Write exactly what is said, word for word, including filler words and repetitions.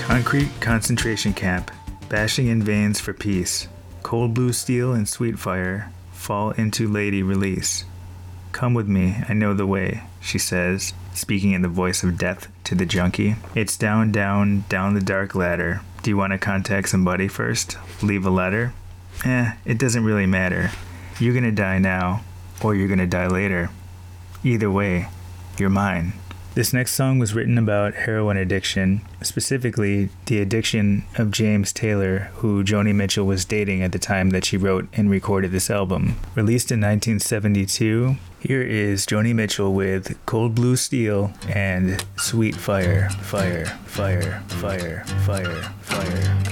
Concrete concentration camp, bashing in veins for peace. Cold blue steel and sweet fire fall into lady release. Come with me, I know the way, she says, speaking in the voice of death to the junkie. It's down, down, down the dark ladder. Do you want to contact somebody first? Leave a letter? Eh, it doesn't really matter. You're gonna die now, or you're gonna die later. Either way, you're mine. This next song was written about heroin addiction, specifically the addiction of James Taylor, who Joni Mitchell was dating at the time that she wrote and recorded this album. Released in nineteen seventy-two, here is Joni Mitchell with Cold Blue Steel and Sweet Fire, Fire, Fire, Fire, Fire, Fire.